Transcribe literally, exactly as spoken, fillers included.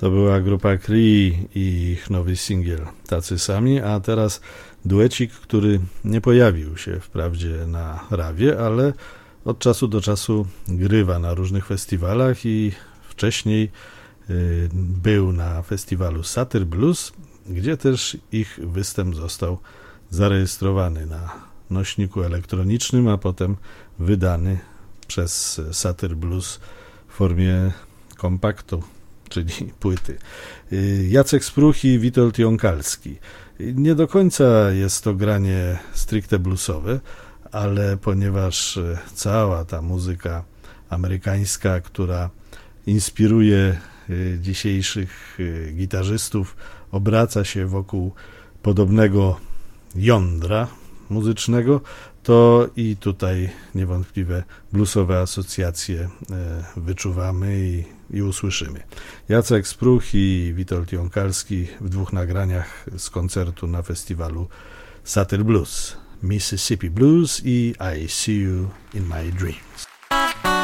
To była grupa Cree i ich nowy singiel Tacy Sami, a teraz duecik, który nie pojawił się wprawdzie na rawie, ale od czasu do czasu grywa na różnych festiwalach i wcześniej y, był na festiwalu Satyr Blues, gdzie też ich występ został zarejestrowany na nośniku elektronicznym, a potem wydany przez Satyr Blues w formie kompaktu, czyli płyty. Jacek Spruch i Witold Jąkalski. Nie do końca jest to granie stricte bluesowe, ale ponieważ cała ta muzyka amerykańska, która inspiruje dzisiejszych gitarzystów, obraca się wokół podobnego jądra muzycznego, to i tutaj niewątpliwe bluesowe asocjacje wyczuwamy i, i usłyszymy. Jacek Spruch i Witold Jąkalski w dwóch nagraniach z koncertu na festiwalu Satyr Blues. Mississippi Blues i I See You in My Dreams.